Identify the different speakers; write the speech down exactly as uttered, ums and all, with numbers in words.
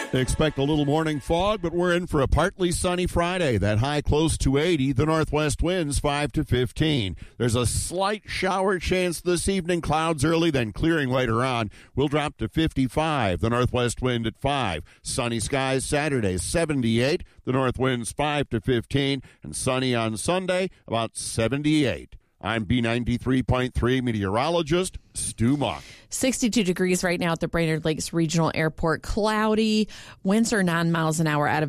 Speaker 1: Expect a little morning fog, but we're in for a partly sunny Friday. That high close to eighty. The northwest winds five to fifteen. There's a slight shower chance this evening. Clouds early, then clearing later on. We'll drop to fifty-five. The northwest wind at five. Sunny skies Saturday, seventy-eight. The north winds five to fifteen. And sunny on Sunday, about seventy-eight. I'm B ninety-three point three meteorologist Stu Mock.
Speaker 2: sixty-two degrees right now at the Brainerd Lakes Regional Airport. Cloudy. Winds are nine miles an hour out of